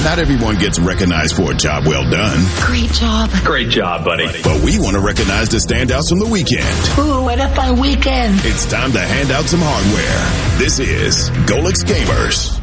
Not everyone gets recognized for a job well done. Great job. Great job, buddy. But we want to recognize the standouts from the weekend. Ooh, what a fun weekend. It's time to hand out some hardware. This is Golix Gamers.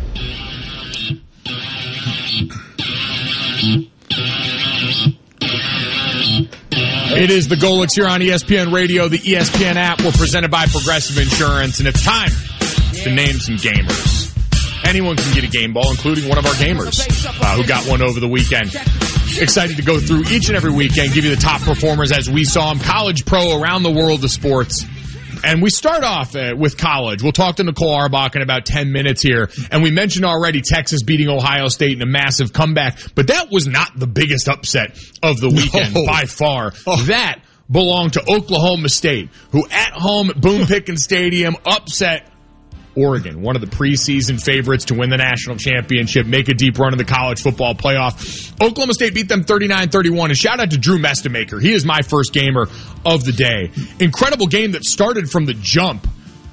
It is the Golix here on ESPN Radio, the ESPN app. We're presented by Progressive Insurance, and it's time to name some gamers. Anyone can get a game ball, including one of our gamers who got one over the weekend. Excited to go through each and every weekend, give you the top performers as we saw them, college, pro, around the world of sports. And we start off with college. We'll talk to Nicole Arbach in about 10 minutes here. And we mentioned already Texas beating Ohio State in a massive comeback. But that was not the biggest upset of the weekend by far. That belonged to Oklahoma State, who at home at Boone Pickens Stadium upset Oregon, one of the preseason favorites to win the national championship, make a deep run in the college football playoff. Oklahoma State beat them 39-31, and shout out to Drew Mestemaker. He is my first gamer of the day. Incredible game that started from the jump.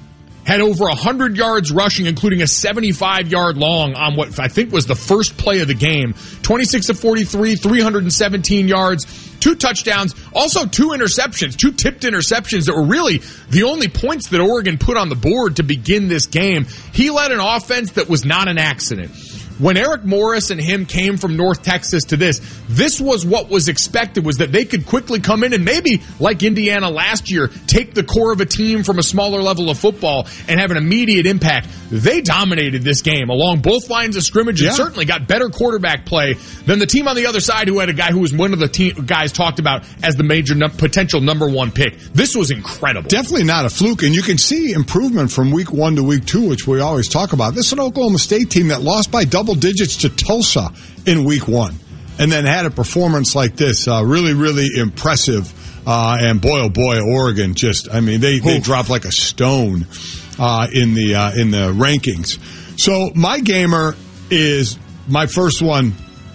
Had over 100 yards rushing, including a 75-yard long on what I think was the first play of the game. 26 of 43, 317 yards, 2 touchdowns, also 2 interceptions, 2 tipped interceptions that were really the only points that Oregon put on the board to begin this game. He led an offense that was not an accident. When Eric Morris and him came from North Texas to this was what was expected, was that they could quickly come in and maybe, like Indiana last year, take the core of a team from a smaller level of football and have an immediate impact. They dominated this game along both lines of scrimmage and certainly got better quarterback play than the team on the other side, who had a guy who was one of the guys talked about as the major potential number 1 pick. This was incredible. Definitely not a fluke, and you can see improvement from week 1 to week 2, which we always talk about. This is an Oklahoma State team that lost by double digits to Tulsa in week 1 and then had a performance like this. Really, really impressive. And boy, oh boy, Oregon they dropped like a stone in the rankings. So my gamer is my first one.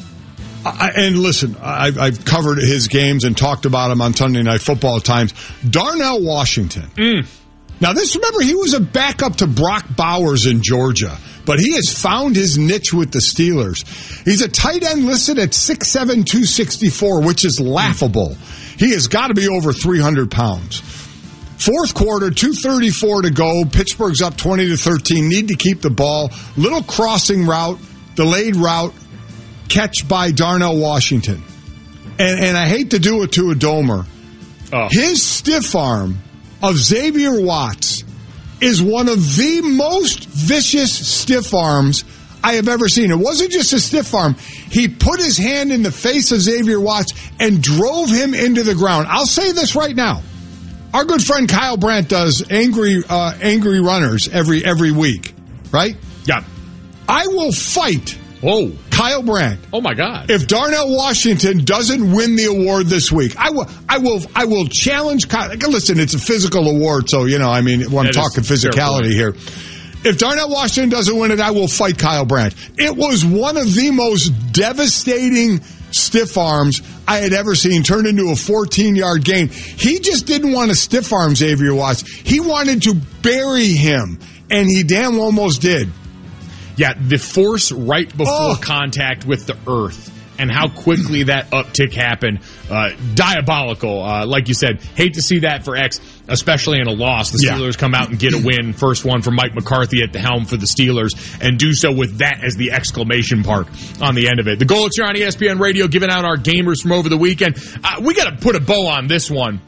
And listen, I've covered his games and talked about him on Sunday Night Football at times. Darnell Washington. Now remember, he was a backup to Brock Bowers in Georgia, but he has found his niche with the Steelers. He's a tight end listed at 6'7", 264, which is laughable. He has got to be over 300 pounds. Fourth quarter, 2:34 to go. Pittsburgh's up 20-13. Need to keep the ball. Little crossing route, delayed route, catch by Darnell Washington. And I hate to do it to a domer. His stiff arm of Xavier Watts is one of the most vicious stiff arms I have ever seen. It wasn't just a stiff arm. He put his hand in the face of Xavier Watts and drove him into the ground. I'll say this right now. Our good friend Kyle Brandt does angry runners every week, right? Yeah. I will fight Kyle Brandt. Oh my God! If Darnell Washington doesn't win the award this week, I will challenge Kyle. Listen, it's a physical award, so when I'm talking physicality here. If Darnell Washington doesn't win it, I will fight Kyle Brandt. It was one of the most devastating stiff arms I had ever seen, turned into a 14-yard gain. He just didn't want to stiff arm Xavier Watts. He wanted to bury him, and he damn almost did. Yeah, the force right before contact with the earth and how quickly that uptick happened, diabolical. Like you said, hate to see that for X, especially in a loss. The Steelers come out and get a win, first one from Mike McCarthy at the helm for the Steelers, and do so with that as the exclamation mark on the end of it. The Golix here on ESPN Radio, giving out our gamers from over the weekend. We got to put a bow on this one.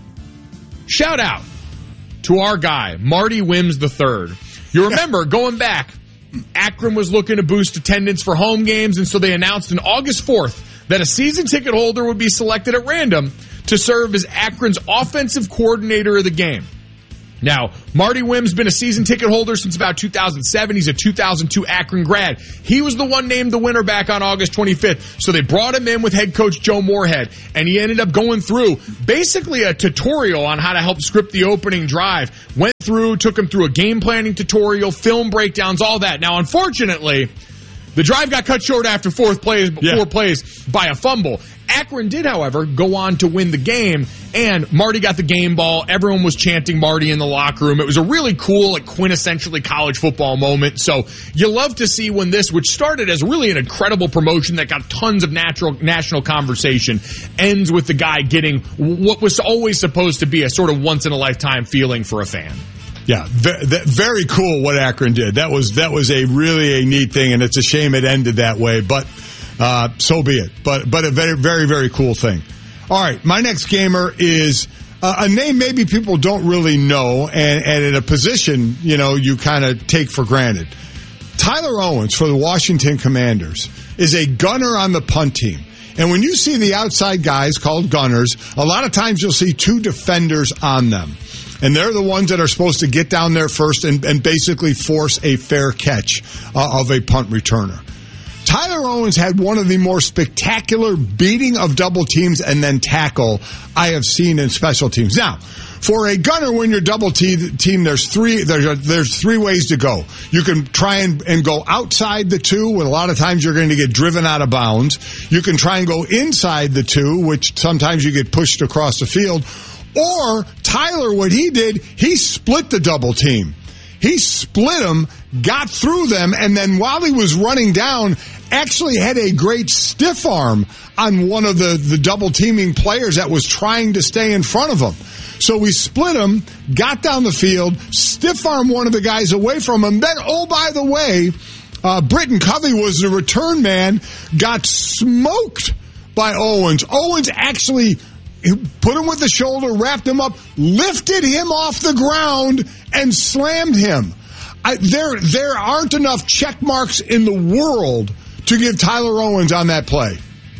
Shout out to our guy, Marty Wims III. You remember, going back, Akron was looking to boost attendance for home games, and so they announced on August 4th that a season ticket holder would be selected at random to serve as Akron's offensive coordinator of the game. Now, Marty Wims been a season ticket holder since about 2007. He's a 2002 Akron grad. He was the one named the winner back on August 25th. So they brought him in with head coach Joe Moorhead, and he ended up going through basically a tutorial on how to help script the opening drive. Took him through a game planning tutorial, film breakdowns, all that. Now, unfortunately, The drive got cut short after four plays by a fumble. Akron did, however, go on to win the game, and Marty got the game ball. Everyone was chanting Marty in the locker room. It was a really cool, quintessentially college football moment. So you love to see when this, which started as really an incredible promotion that got tons of national conversation, ends with the guy getting what was always supposed to be a sort of once-in-a-lifetime feeling for a fan. Yeah, very cool what Akron did. That was a really neat thing, and it's a shame it ended that way, but so be it. But a very, very, very cool thing. All right, my next gamer is a name maybe people don't really know, and in a position, you kind of take for granted. Tyler Owens for the Washington Commanders is a gunner on the punt team. And when you see the outside guys called gunners, a lot of times you'll see two defenders on them. And they're the ones that are supposed to get down there first and basically force a fair catch of a punt returner. Tyler Owens had one of the more spectacular beating of double teams and then tackle I have seen in special teams. Now, for a gunner, when you're double team, there's three ways to go. You can try and go outside the two, when a lot of times you're going to get driven out of bounds. You can try and go inside the two, which sometimes you get pushed across the field. Or Tyler, what he did, he split the double team. He split them, got through them, and then while he was running down, actually had a great stiff arm on one of the double teaming players that was trying to stay in front of him. So we split him, got down the field, stiff arm one of the guys away from him. Then, oh, by the way, Britton Covey was the return man, got smoked by Owens. Owens actually put him with the shoulder, wrapped him up, lifted him off the ground, and slammed him. There aren't enough check marks in the world to give Tyler Owens on that play.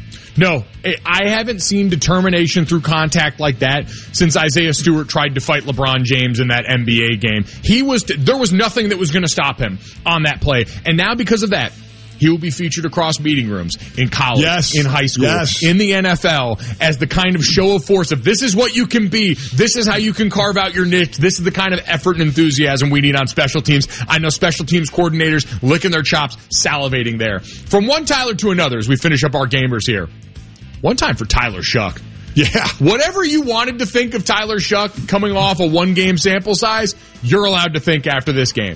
No, I haven't seen determination through contact like that since Isaiah Stewart tried to fight LeBron James in that NBA game. There was nothing that was going to stop him on that play. And now because of that, he will be featured across meeting rooms in college, in high school, in the NFL as the kind of show of force of this is what you can be. This is how you can carve out your niche. This is the kind of effort and enthusiasm we need on special teams. I know special teams coordinators licking their chops, salivating there. From one Tyler to another as we finish up our gamers here. One time for Tyler Shuck. Yeah. Whatever you wanted to think of Tyler Shuck coming off a one-game sample size, you're allowed to think after this game.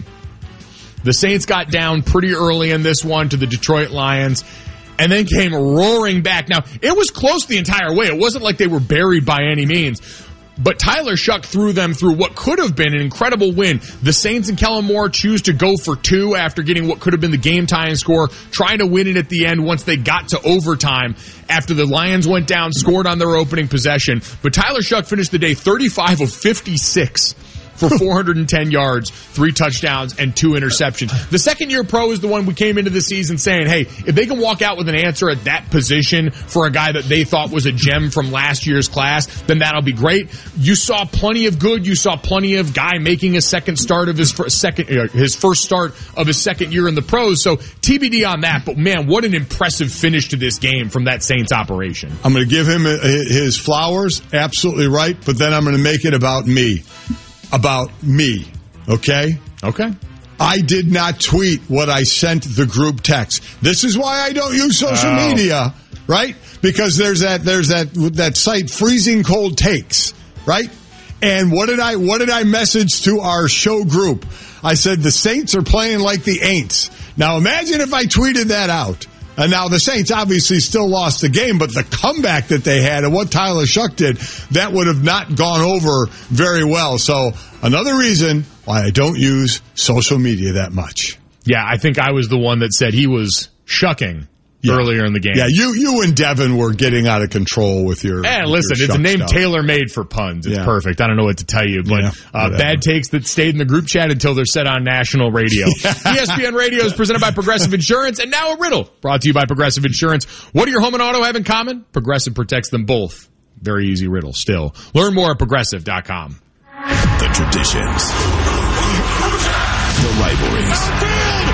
The Saints got down pretty early in this one to the Detroit Lions and then came roaring back. Now, it was close the entire way. It wasn't like they were buried by any means. But Tyler Shuck threw them through what could have been an incredible win. The Saints and Kellen Moore choose to go for two after getting what could have been the game-tying score, trying to win it at the end once they got to overtime after the Lions went down, scored on their opening possession. But Tyler Shuck finished the day 35 of 56. For 410 yards, 3 touchdowns, and 2 interceptions. The second-year pro is the one we came into the season saying, hey, if they can walk out with an answer at that position for a guy that they thought was a gem from last year's class, then that'll be great. You saw plenty of good. You saw plenty of guy making a second start of his first start of his second year in the pros. So TBD on that. But, man, what an impressive finish to this game from that Saints operation. I'm going to give him his flowers. Absolutely right. But then I'm going to make it about me. About me, okay? Okay. I did not tweet what I sent the group text. This is why I don't use social media, right? Because there's that site Freezing Cold Takes, right? And what did I message to our show group? I said the Saints are playing like the Aints. Now imagine if I tweeted that out. And now the Saints obviously still lost the game, but the comeback that they had and what Tyler Shuck did, that would have not gone over very well. So another reason why I don't use social media that much. Yeah, I think I was the one that said he was shucking earlier in the game. Yeah, you and Devin were getting out of control with your listen, your it's a name stuff. Tailor-made for puns. It's perfect. I don't know what to tell you, but bad takes that stayed in the group chat until they're said on national radio. ESPN Radio is presented by Progressive Insurance, and now a riddle brought to you by Progressive Insurance. What do your home and auto have in common? Progressive protects them both. Very easy riddle still. Learn more at Progressive.com. The traditions. The rivalries.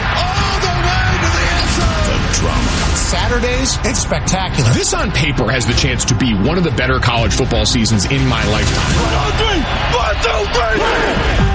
The drama. Saturdays, it's spectacular. This on paper has the chance to be one of the better college football seasons in my lifetime. 1, 2, 3.